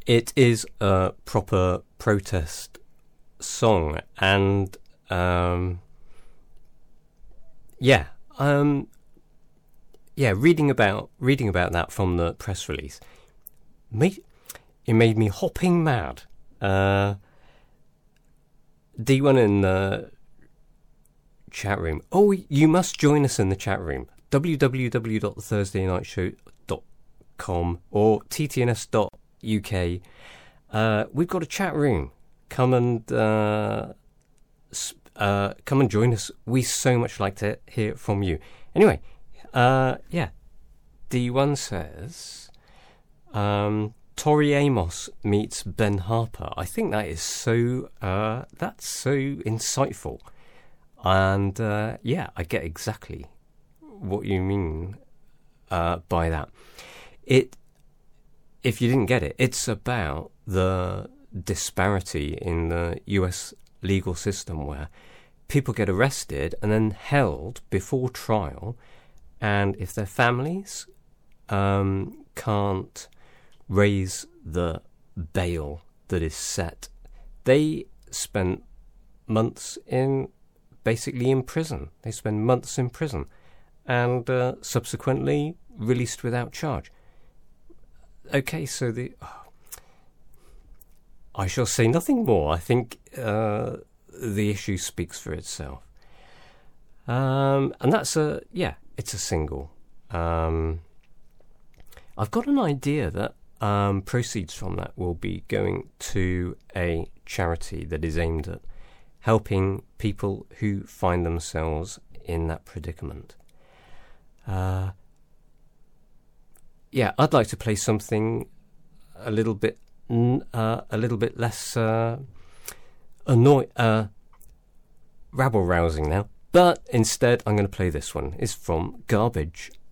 It is a proper protest song, and reading about that from the press release, it made me hopping mad. D1 in the chat room. Oh, you must join us in the chat room. www.thursdaynightshow.com or ttns.uk. We've got a chat room. Come and join us. We so much like to hear from you. Anyway, D1 says Tori Amos meets Ben Harper. I think that is that's so insightful, and I get exactly what you mean by that. If you didn't get it, it's about the disparity in the US legal system where people get arrested and then held before trial, and if their families can't raise the bail that is set, they spend months in prison. They spend months in prison and subsequently released without charge. Okay, so I shall say nothing more. I think the issue speaks for itself. And that's it's a single. I've got an idea that proceeds from that will be going to a charity that is aimed at helping people who find themselves in that predicament. I'd like to play something a little bit less rabble-rousing now, but instead I'm going to play this one. It's from Garbage